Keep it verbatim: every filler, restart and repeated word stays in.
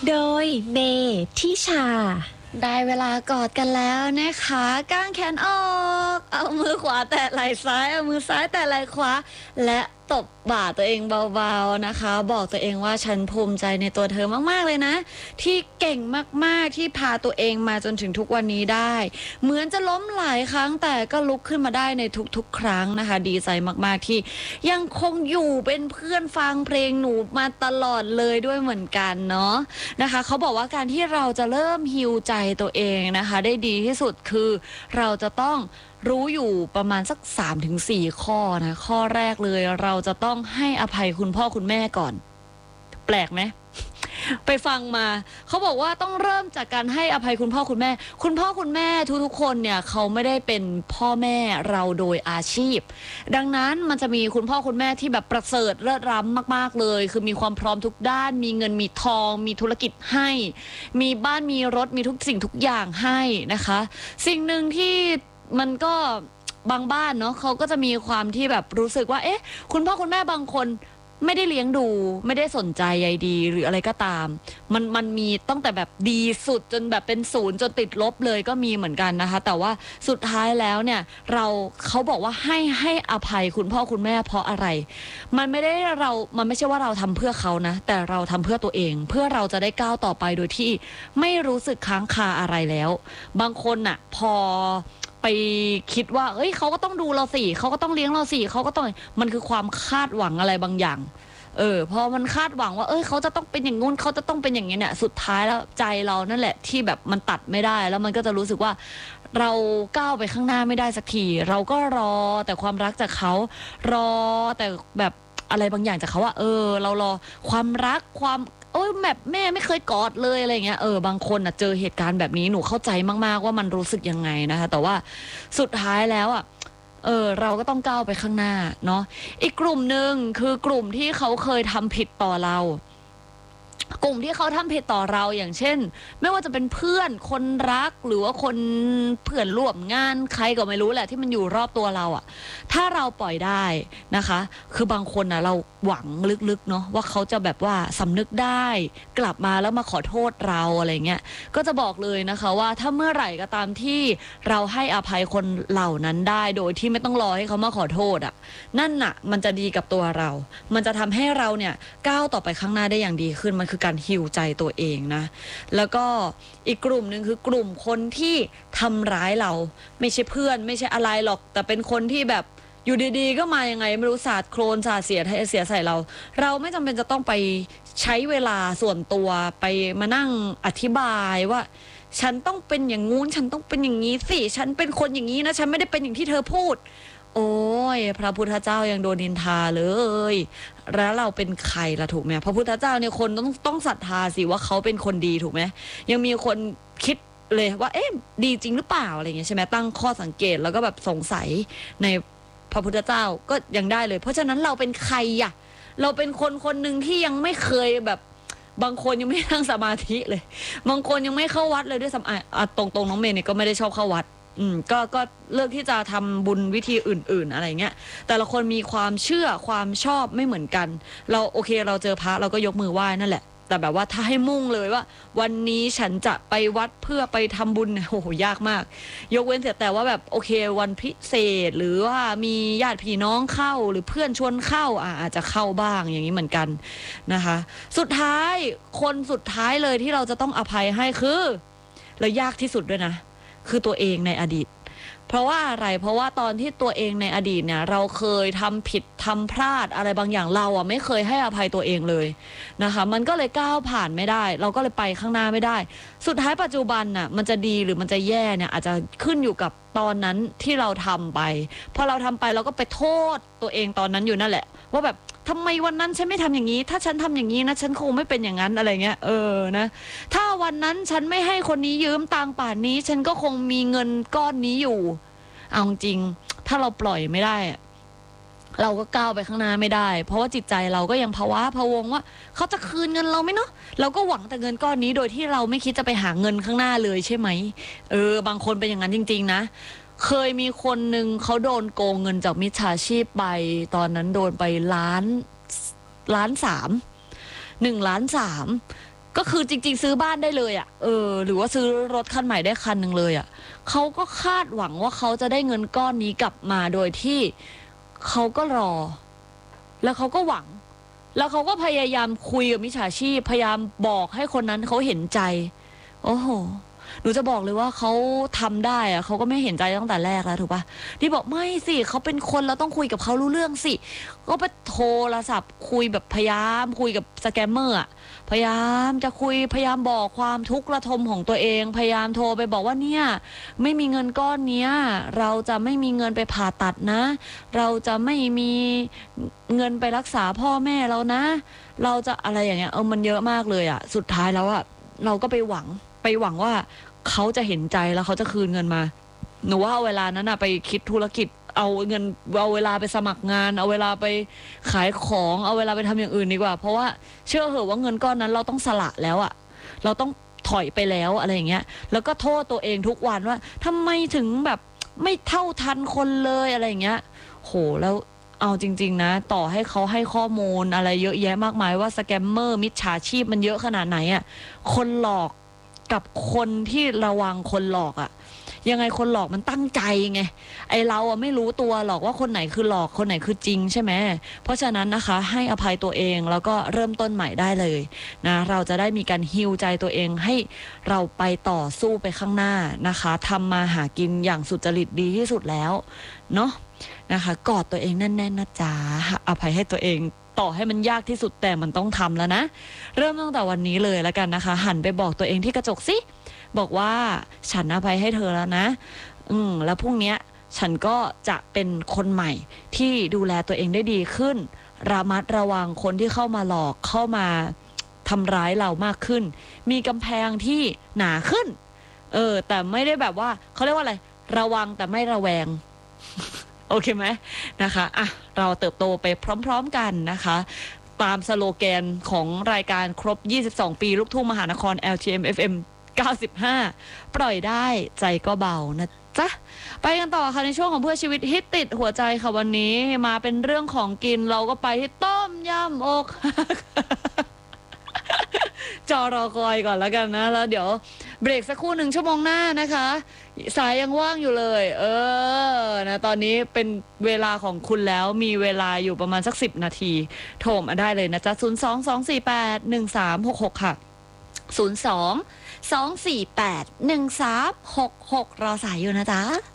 โดยเมทิชาได้เวลากอดกันแล้วนะคะก้างแขนออกเอามือขวาแตะไหล่ซ้ายเอามือซ้ายแตะไหล่ขวาและตบบ่าตัวเองเบาๆนะคะบอกตัวเองว่าฉันภูมิใจในตัวเธอมากๆเลยนะที่เก่งมากๆที่พาตัวเองมาจนถึงทุกวันนี้ได้เหมือนจะล้มหลายครั้งแต่ก็ลุกขึ้นมาได้ในทุกๆครั้งนะคะดีใจมากๆที่ยังคงอยู่เป็นเพื่อนฟังเพลงหนูมาตลอดเลยด้วยเหมือนกันเนาะนะคะเขาบอกว่าการที่เราจะเริ่มฮีลใจตัวเองนะคะได้ดีที่สุดคือเราจะต้องรู้อยู่ประมาณสัก สามถึงสี่ ข้อนะข้อแรกเลยเราจะต้องให้อภัยคุณพ่อคุณแม่ก่อนแปลกไหม ไปฟังมาเขาบอกว่าต้องเริ่มจากการให้อภัยคุณพ่อคุณแม่คุณพ่อคุณแม่ทุกๆคนเนี่ยเขาไม่ได้เป็นพ่อแม่เราโดยอาชีพดังนั้นมันจะมีคุณพ่อคุณแม่ที่แบบประเสริฐเลิศล้ำมากๆเลยคือมีความพร้อมทุกด้านมีเงินมีทองมีธุรกิจให้มีบ้านมีรถมีทุกสิ่งทุกอย่างให้นะคะสิ่งหนึ่งที่มันก็บางบ้านเนาะเขาก็จะมีความที่แบบรู้สึกว่าเอ๊ะคุณพ่อคุณแม่บางคนไม่ได้เลี้ยงดูไม่ได้สนใจใยดีหรืออะไรก็ตามมันมันมีตั้งแต่แบบดีสุดจนแบบเป็นศูนย์จนติดลบเลยก็มีเหมือนกันนะคะแต่ว่าสุดท้ายแล้วเนี่ยเราเขาบอกว่าให้ให้อภัยคุณพ่อคุณแม่เพราะอะไรมันไม่ได้เรามันไม่ใช่ว่าเราทำเพื่อเขานะแต่เราทำเพื่อตัวเองเพื่อเราจะได้ก้าวต่อไปโดยที่ไม่รู้สึกค้างคาอะไรแล้วบางคนน่ะพอไปคิดว่าเอ้ยเขาก็ต้องดูเราสิเขาก็ต้องเลี้ยงเราสิเขาก็ต้องมันคือความคาดหวังอะไรบางอย่างเออพอมันคาดหวังว่าเอ้ยเขาจะต้องเป็นอย่างงู้นเขาจะต้องเป็นอย่างนี้เนี่ยสุดท้ายแล้วใจเรานั่นแหละที่แบบมันตัดไม่ได้แล้วมันก็จะรู้สึกว่าเราก้าวไปข้างหน้าไม่ได้สักทีเราก็รอแต่ความรักจากเขารอแต่แบบอะไรบางอย่างจากเขาว่าเออเรารอความรักความโอ้ยแบบแม่ไม่เคยกอดเลยอะไรเงี้ยเออบางคนอ่ะเจอเหตุการณ์แบบนี้หนูเข้าใจมากๆว่ามันรู้สึกยังไงนะคะแต่ว่าสุดท้ายแล้วอ่ะเออเราก็ต้องก้าวไปข้างหน้าเนาะอีกกลุ่มหนึ่งคือกลุ่มที่เขาเคยทำผิดต่อเรากลุ่มที่เขาทำผิดต่อเราอย่างเช่นไม่ว่าจะเป็นเพื่อนคนรักหรือว่าคนเพื่อนร่วมงานใครก็ไม่รู้แหละที่มันอยู่รอบตัวเราอะถ้าเราปล่อยได้นะคะคือบางคนนะเราหวังลึกๆเนาะว่าเขาจะแบบว่าสำนึกได้กลับมาแล้วมาขอโทษเราอะไรเงี้ยก็จะบอกเลยนะคะว่าถ้าเมื่อไหร่ก็ตามที่เราให้อภัยคนเหล่านั้นได้โดยที่ไม่ต้องรอให้เขามาขอโทษอะนั่นน่ะมันจะดีกับตัวเรามันจะทำให้เราเนี่ยก้าวต่อไปข้างหน้าได้อย่างดีขึ้นมันคือการฮีลใจตัวเองนะแล้วก็อีกกลุ่มหนึ่งคือกลุ่มคนที่ทำร้ายเราไม่ใช่เพื่อนไม่ใช่อะไรหรอกแต่เป็นคนที่แบบอยู่ดีๆก็มายังไงไม่รู้สาดโคลนสาดเสียเสียใส่เราเราไม่จำเป็นจะต้องไปใช้เวลาส่วนตัวไปมานั่งอธิบายว่าฉันต้องเป็นอย่างงู้นฉันต้องเป็นอย่างนี้สิฉันเป็นคนอย่างนี้นะฉันไม่ได้เป็นอย่างที่เธอพูดโอ้ยพระพุทธเจ้ายังโดนนินทาเลยแล้วเราเป็นใครล่ะถูกไหมพระพุทธเจ้าเนี่ยคนต้องต้องศรัทธาสิว่าเขาเป็นคนดีถูกไหมยังมีคนคิดเลยว่าเอ๊ะดีจริงหรือเปล่าอะไรเงี้ยใช่ไหมตั้งข้อสังเกตแล้วก็แบบสงสัยในพระพุทธเจ้าก็ยังได้เลยเพราะฉะนั้นเราเป็นใครอะเราเป็นคนคนหนึ่งที่ยังไม่เคยแบบบางคนยังไม่นั่งสมาธิเลยบางคนยังไม่เข้าวัดเลยด้วยซ้ำอ่ะตรงๆน้องเมย์เนี่ยก็ไม่ได้ชอบเข้าวัดอืมก็ก็เลือกที่จะทำบุญวิธีอื่นๆอะไรเงี้ยแต่ละคนมีความเชื่อความชอบไม่เหมือนกันเราโอเคเราเจอพระเราก็ยกมือไหว้นั่นแหละแต่แบบว่าถ้าให้มุ่งเลยว่าวันนี้ฉันจะไปวัดเพื่อไปทำบุญโอ้โหยากมากยกเว้นเสียแต่ว่าแบบโอเควันพิเศษหรือว่ามีญาติพี่น้องเข้าหรือเพื่อนชวนเข้าอ่ะอาจจะเข้าบ้างอย่างนี้เหมือนกันนะคะสุดท้ายคนสุดท้ายเลยที่เราจะต้องอภัยให้คือและยากที่สุดด้วยนะคือตัวเองในอดีตเพราะว่าอะไรเพราะว่าตอนที่ตัวเองในอดีตเนี่ยเราเคยทำผิดทำพลาดอะไรบางอย่างเราอ่ะไม่เคยให้อภัยตัวเองเลยนะคะมันก็เลยก้าวผ่านไม่ได้เราก็เลยไปข้างหน้าไม่ได้สุดท้ายปัจจุบันน่ะมันจะดีหรือมันจะแย่เนี่ยอาจจะขึ้นอยู่กับตอนนั้นที่เราทำไปพอเราทำไปเราก็ไปโทษตัวเองตอนนั้นอยู่นั่นแหละว่าแบบทำไมวันนั้นฉันไม่ทำอย่างนี้ถ้าฉันทำอย่างนี้นะฉันคงไม่เป็นอย่างนั้นอะไรเงี้ยเออนะถ้าวันนั้นฉันไม่ให้คนนี้ยืมตังค์ป่านนี้ฉันก็คงมีเงินก้อนนี้อยู่เอาจริงถ้าเราปล่อยไม่ได้เราก็ก้าวไปข้างหน้าไม่ได้เพราะว่าจิตใจเราก็ยังภาวะพะวงว่าเขาจะคืนเงินเราไหมเนาะเราก็หวังแต่เงินก้อนนี้โดยที่เราไม่คิดจะไปหาเงินข้างหน้าเลยใช่ไหมเออบางคนเป็นอย่างนั้นจริงๆนะเคยมีคนหนึ่งเขาโดนโกงเงินจากมิจฉาชีพไปตอนนั้นโดนไปล้านล้านสามหนึ่งล้านสามก็คือจริงๆซื้อบ้านได้เลยอ่ะเออหรือว่าซื้อรถคันใหม่ได้คันหนึ่งเลยอ่ะเขาก็คาดหวังว่าเขาจะได้เงินก้อนนี้กลับมาโดยที่เขาก็รอแล้วเขาก็หวังแล้วเขาก็พยายามคุยกับมิจฉาชีพพยายามบอกให้คนนั้นเขาเห็นใจโอ้โหหนูจะบอกเลยว่าเขาทำได้อะเขาก็ไม่เห็นใจตั้งแต่แรกแล้วถูกปะที่บอกไม่สิเขาเป็นคนเราต้องคุยกับเขารู้เรื่องสิก็ไปโทรศัพท์คุยแบบพยายามคุยกับสแกมเมอร์อะพยายามจะคุยพยายามบอกความทุกข์ระทมของตัวเองพยายามโทรไปบอกว่าเนี่ยไม่มีเงินก้อนเนี้ยเราจะไม่มีเงินไปผ่าตัดนะเราจะไม่มีเงินไปรักษาพ่อแม่เรานะเราจะอะไรอย่างเงี้ยเออมันเยอะมากเลยอะสุดท้ายแล้วอะเราก็ไปหวังไปหวังว่าเขาจะเห็นใจแล้วเขาจะคืนเงินมาหนูว่าเอาเวลานั้นอะไปคิดธุรกิจเอาเงินเอาเวลาไปสมัครงานเอาเวลาไปขายของเอาเวลาไปทำอย่างอื่นดีกว่าเพราะว่าเชื่อเหอะว่าเงินก้อนนั้นเราต้องสละแล้วอะเราต้องถอยไปแล้วอะไรอย่างเงี้ยแล้วก็โทษตัวเองทุกวันว่าทำไมถึงแบบไม่เท่าทันคนเลยอะไรอย่างเงี้ยโหแล้วเอาจริงๆนะต่อให้เขาให้ข้อมูลอะไรเยอะแยะมากมายว่าสแกมเมอร์มิจฉาชีพมันเยอะขนาดไหนอะคนหลอกกับคนที่ระวังคนหลอกอะยังไงคนหลอกมันตั้งใจไงไอเราอะไม่รู้ตัวหรอกว่าคนไหนคือหลอกคนไหนคือจริงใช่ไหมเพราะฉะนั้นนะคะให้อภัยตัวเองแล้วก็เริ่มต้นใหม่ได้เลยนะเราจะได้มีการฮีลใจตัวเองให้เราไปต่อสู้ไปข้างหน้านะคะทำมาหากินอย่างสุจริตดีที่สุดแล้วเนาะนะคะกอดตัวเองแน่นๆนะจ๊ะอภัยให้ตัวเองต่อให้มันยากที่สุดแต่มันต้องทำแล้วนะเริ่มตั้งแต่วันนี้เลยแล้วกันนะคะหันไปบอกตัวเองที่กระจกสิบอกว่าฉันอภัยให้เธอแล้วนะอืมแล้วพรุ่งนี้ฉันก็จะเป็นคนใหม่ที่ดูแลตัวเองได้ดีขึ้นระมัดระวังคนที่เข้ามาหลอกเข้ามาทำร้ายเรามากขึ้นมีกำแพงที่หนาขึ้นเออแต่ไม่ได้แบบว่าเขาเรียกว่าอะไรระวังแต่ไม่ระแวงโอเคไหมนะคะอ่ะเราเติบโตไปพร้อมๆกันนะคะตามสโลแกนของรายการครบยี่สิบสองปีลูกทุ่งมหานคร แอล ที เอ็ม เอฟ เอ็ม เก้าสิบห้าปล่อยได้ใจก็เบานะจ๊ะไปกันต่อค่ะในช่วงของเพื่อชีวิตฮิตติดหัวใจค่ะวันนี้มาเป็นเรื่องของกินเราก็ไปที่ต้มยำอกจอรอคอยก่อนแล้วกันนะแล้วเดี๋ยวเบรกสักครู่หนึ่งชั่วโมงหน้านะคะสายยังว่างอยู่เลยเออนะตอนนี้เป็นเวลาของคุณแล้วมีเวลาอยู่ประมาณสักสิบนาทีโทรมาได้เลยนะจ๊ะศูนย์ สอง สอง สี่ แปด หนึ่ง สาม หก หกค่ะศูนย์ สอง สอง สี่ แปด หนึ่ง สาม หก หกรอสายอยู่นะจ๊ะ